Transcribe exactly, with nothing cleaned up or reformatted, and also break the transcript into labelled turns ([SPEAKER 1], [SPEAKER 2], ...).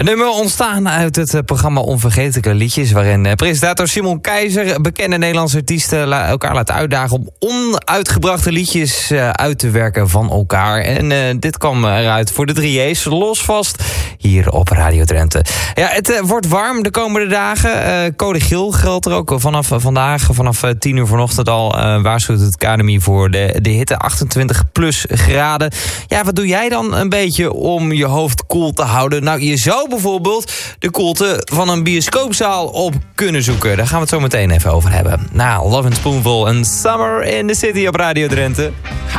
[SPEAKER 1] Een nummer ontstaan uit het programma Onvergetelijke Liedjes, waarin presentator Simon Keizer bekende Nederlandse artiesten elkaar laat uitdagen om onuitgebrachte liedjes uit te werken van elkaar. En uh, dit kwam eruit voor de drie J's, Los Vast, hier op Radio Drenthe. Ja, het uh, wordt warm de komende dagen. Uh, code geel geldt er ook vanaf vandaag, vanaf uh, tien uur vanochtend al. Uh, waarschuwt het K N M I voor de, de hitte achtentwintig plus graden. Ja, wat doe jij dan een beetje om je hoofd koel te houden? Nou, je zou bijvoorbeeld de koelte van een bioscoopzaal op kunnen zoeken. Daar gaan we het zo meteen even over hebben. Nou, Love and Spoonful en Summer in the City op Radio Drenthe.